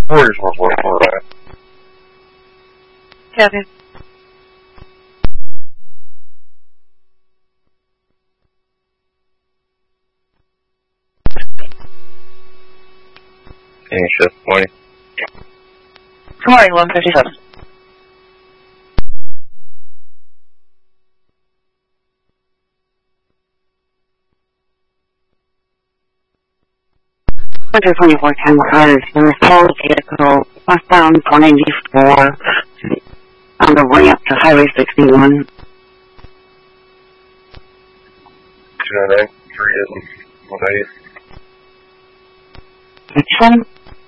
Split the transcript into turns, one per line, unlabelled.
Warriors 144, right?
Kevin.
Any shift, 20.
Good morning, 157.
Hunter 2410 cars in the small vehicle westbound 494 on the way up to Highway 61.
299, 3 is 198.
Which one?